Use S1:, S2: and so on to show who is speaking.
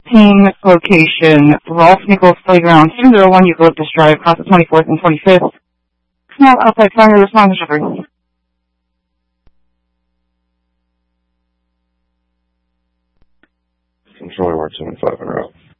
S1: Payne location, Rolf Nichols Playground, 201 Eucalyptus Drive, across the 24th and 25th. Small outside fire, respond to Shepherd.
S2: Controller Mark 75 en route.